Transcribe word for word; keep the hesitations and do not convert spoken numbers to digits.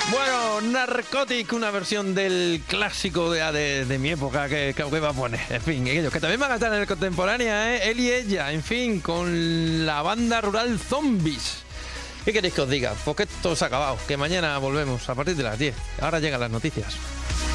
Bueno, Narcotic, una versión del clásico de, de, de mi época que, que, que va a poner. En fin, ellos que también van a estar en el Contemporánea, ¿eh? Él y ella, en fin, con la banda rural Zombies. ¿Qué queréis que os diga? Porque esto se ha acabado, que mañana volvemos a partir de las diez. Ahora llegan las noticias.